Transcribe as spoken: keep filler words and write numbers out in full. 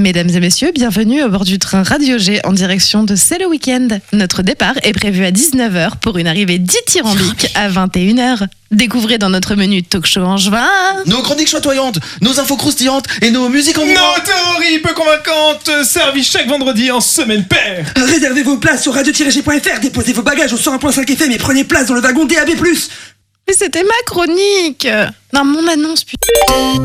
Mesdames et messieurs, bienvenue au bord du train Radio G en direction de C'est le week-end. Notre départ est prévu à dix-neuf heures pour une arrivée dithyrambique à vingt et une heures. Découvrez dans notre menu talk show angevin nos chroniques chatoyantes, nos infos croustillantes et nos musiques en mouvement. Nos théories peu convaincantes, servies chaque vendredi en semaine paire. Réservez vos places sur radio tiret g point f r, déposez vos bagages au cent un point cinq F M et prenez place dans le wagon D A B plus. Mais c'était ma chronique. Non, mon annonce, putain.